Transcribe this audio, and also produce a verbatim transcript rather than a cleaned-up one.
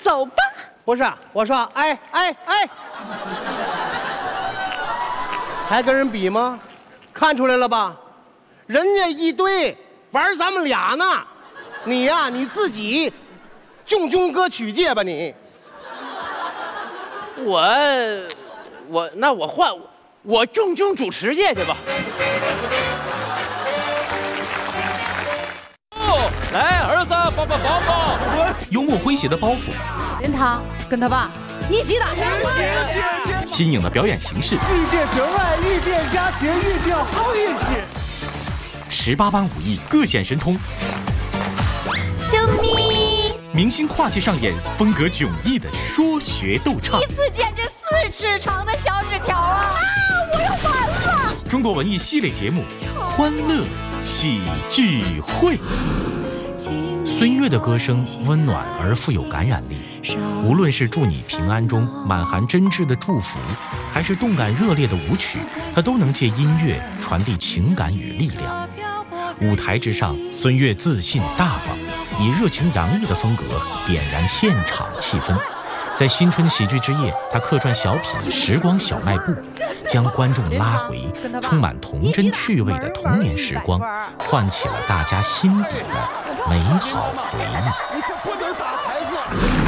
走吧。 不是，我说，哎哎哎，还跟人比吗？看出来了吧？人家一堆玩咱们俩呢，你呀、啊、你自己炯炯歌曲界吧你。 我我那我换我炯炯主持界去吧。 哦，来儿子，抱抱抱抱。 幽默诙谐的包袱， 连他跟他爸一起打。 新颖的表演形式， 遇见真爱，遇见佳谐，遇见好运气。 十八般武艺各显神通， 救命！ 明星跨界上演风格迥异的说学逗唱， 一次剪这四尺长的小纸条啊！啊，我要完了！ 中国文艺系列节目《欢乐喜剧会》。孙悦的歌声温暖而富有感染力，无论是祝你平安中满含真挚的祝福，还是动感热烈的舞曲，他都能借音乐传递情感与力量。舞台之上，孙悦自信大方，以热情洋溢的风格点燃现场气氛。在新春喜剧之夜，他客串小品《时光小卖部》，将观众拉回充满童真趣味的童年时光，唤起了大家心底的美好回忆。 你可不能打孩子。